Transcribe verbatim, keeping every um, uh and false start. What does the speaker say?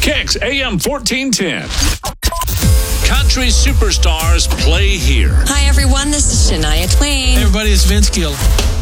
Kicks A M fourteen ten. Country superstars play here. Hi, everyone. This is Shania Twain. Hey, everybody. It's Vince Gill.